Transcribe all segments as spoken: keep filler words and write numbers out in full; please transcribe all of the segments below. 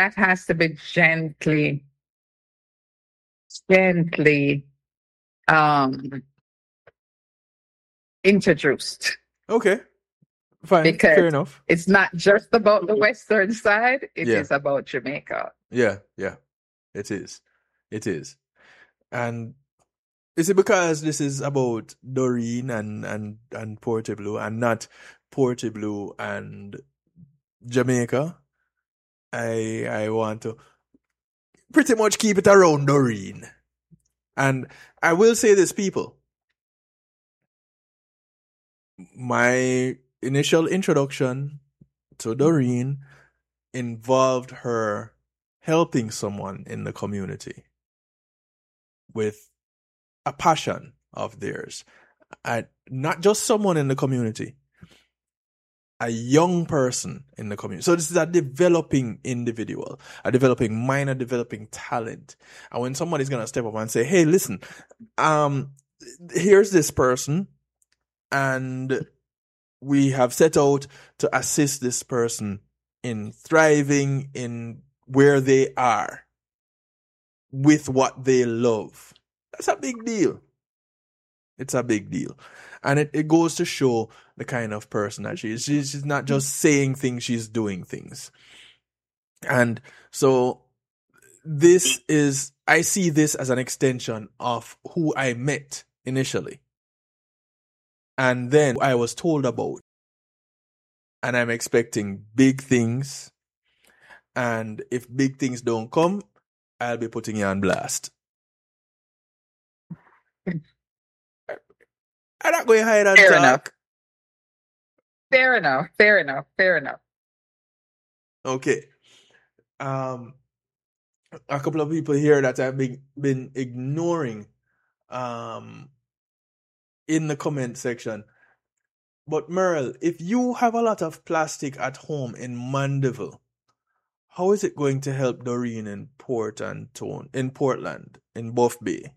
that has to be gently, gently um, introduced. Okay. Fine. Because Fair enough. it's not just about the Western side, it Yeah. is about Jamaica. Yeah, yeah. It is. It is. And is it because this is about Doreen and, and, and Portobello and not Portobello and Jamaica? I I want to pretty much keep it around Doreen. And I will say this, people. My initial introduction to Doreen involved her helping someone in the community with a passion of theirs. And not just someone in the community, a young person in the community. So this is a developing individual, a developing mind, a developing talent. And when somebody's going to step up and say, hey, listen, um, here's this person, and we have set out to assist this person in thriving in where they are with what they love. That's a big deal. It's a big deal. And it, it goes to show the kind of person that she is. She's, she's not just saying things, she's doing things. And so this is, I see this as an extension of who I met initially. And then I was told about. And I'm expecting big things. And if big things don't come, I'll be putting you on blast. I'm not going to hide and Fair talk. enough. Fair enough. Fair enough. Fair enough. Okay. Um, a couple of people here that I've been, been ignoring um, in the comment section. But Merle, if you have a lot of plastic at home in Mandeville, how is it going to help Doreen in Port and Tone, in Portland, in Buff Bay?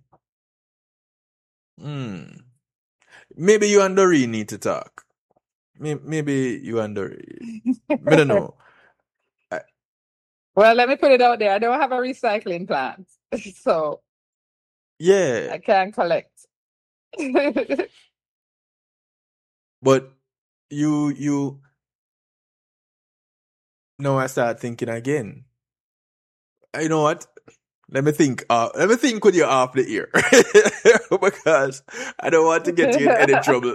Hmm. Maybe you and Doreen need to talk. Maybe you and Doreen. I don't know. I, Well, let me put it out there. I don't have a recycling plant, so yeah. I can't collect. But you, you, now I start thinking again. You know what? Let me think. Uh, let me think with you off the ear. Because I don't want to get you in any trouble.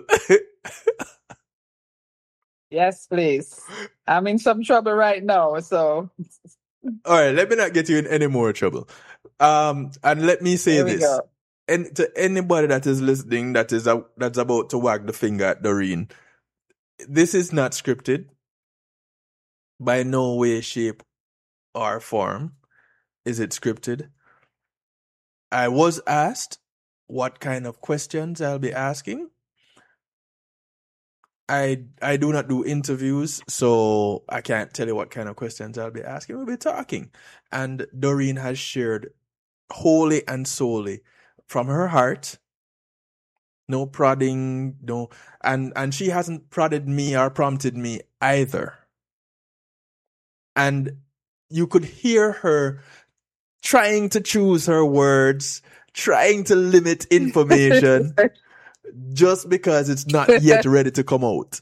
Yes, please. I'm in some trouble right now, so. All right, let me not get you in any more trouble. Um, and let me say Here we this. go. And to anybody that is listening that is a, that's about to wag the finger at Doreen, this is not scripted by no way, shape, or form. Is it scripted? I was asked what kind of questions I'll be asking. I I do not do interviews, so I can't tell you what kind of questions I'll be asking. We'll be talking. And Doreen has shared wholly and solely from her heart. No prodding, no, and, and she hasn't prodded me or prompted me either. And you could hear her trying to choose her words, trying to limit information just because it's not yet ready to come out.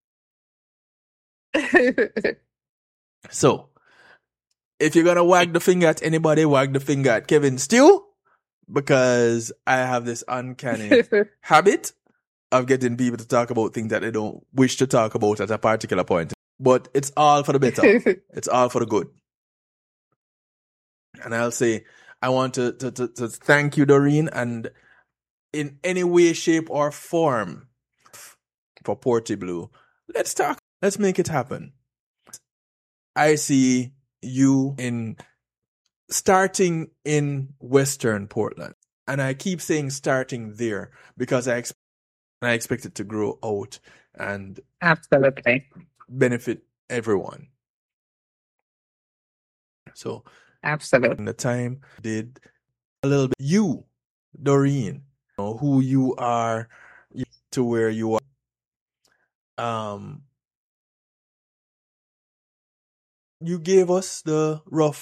So, if you're going to wag the finger at anybody, wag the finger at Kevin Steele, because I have this uncanny habit of getting people to talk about things that they don't wish to talk about at a particular point. But it's all for the better. It's all for the good. And I'll say, I want to, to, to, to thank you, Doreen, and in any way, shape, or form for Portobello, let's talk. Let's make it happen. I see you in starting in Western Portland. And I keep saying starting there because I, ex- I expect it to grow out and absolutely benefit everyone. So, absolutely. in the time, did a little bit. You, Doreen, you know, who you are to where you are. Um, you gave us the rough